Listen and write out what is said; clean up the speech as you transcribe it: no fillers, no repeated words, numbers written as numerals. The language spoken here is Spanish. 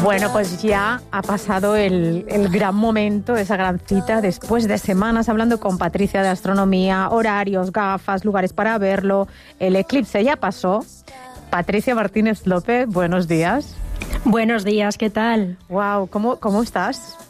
Bueno, pues ya ha pasado el gran momento, esa gran cita, después de semanas hablando con Patricia de astronomía, horarios, gafas, lugares para verlo. El eclipse ya pasó. Patricia Martínez López, buenos días. Buenos días, ¿qué tal? Wow, ¿cómo estás?